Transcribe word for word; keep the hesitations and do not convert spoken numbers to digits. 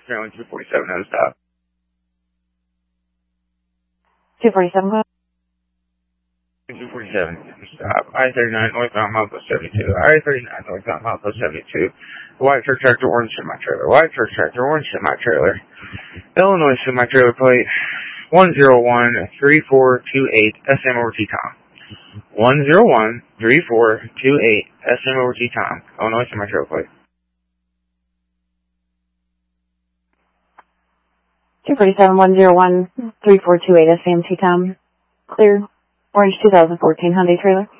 Maryland two forty-seven, no stop. two forty-seven, go ahead. two forty-seven, stop. I thirty-nine, northbound, Mount seventy-two. I thirty-nine, northbound, Mount seventy-two. White truck tractor, orange semi-trailer. White truck tractor, orange semi-trailer. Illinois semi-trailer plate one zero one three four two eight S M over T Tom. one zero one three four two eight S M over T Tom. Illinois semi-trailer plate. two forty-seven, one zero one three four two eight S M T Tom. Clear. Orange two thousand fourteen Hyundai trailer.